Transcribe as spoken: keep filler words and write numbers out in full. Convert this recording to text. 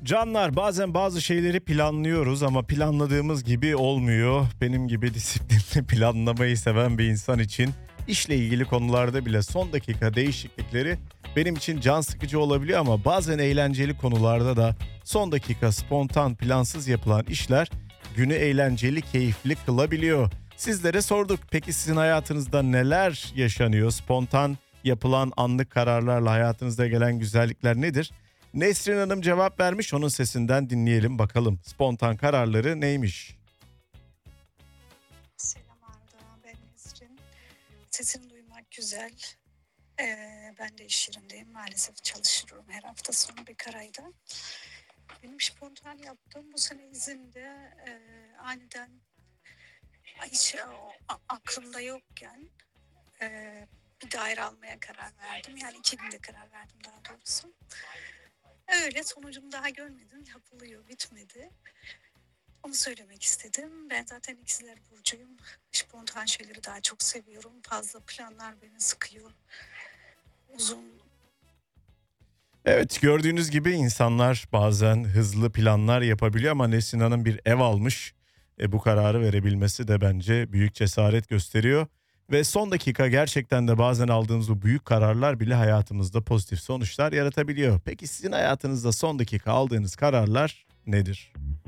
Canlar, bazen bazı şeyleri planlıyoruz ama planladığımız gibi olmuyor. Benim gibi disiplinli planlamayı seven bir insan için işle ilgili konularda bile son dakika değişiklikleri benim için can sıkıcı olabiliyor ama bazen eğlenceli konularda da son dakika spontan plansız yapılan işler günü eğlenceli, keyifli kılabiliyor. Sizlere sorduk. Peki sizin hayatınızda neler yaşanıyor? Spontan yapılan anlık kararlarla hayatınızda gelen güzellikler nedir? Nesrin Hanım cevap vermiş, onun sesinden dinleyelim bakalım. Spontan kararları neymiş? Selam Arda, ben Nesrin. Sesini duymak güzel. Ee, ben de iş yerindeyim. Maalesef çalışıyorum her hafta sonu bir ayda. Benim spontan yaptığım bu sene izinde e, aniden hiç e, a- aklımda yokken e, bir daire almaya karar verdim. Yani iki günde karar verdim daha doğrusu. Öyle sonucunu daha görmedim. Yapılıyor, bitmedi. Onu söylemek istedim. Ben zaten ikizler burcuyum. Spontan şeyleri daha çok seviyorum. Fazla planlar beni sıkıyor. Uzun. Evet, gördüğünüz gibi insanlar bazen hızlı planlar yapabiliyor ama Nesrin Hanım bir ev almış. E, bu kararı verebilmesi de bence büyük cesaret gösteriyor. Ve son dakika gerçekten de bazen aldığımız bu büyük kararlar bile hayatımızda pozitif sonuçlar yaratabiliyor. Peki sizin hayatınızda son dakika aldığınız kararlar nedir?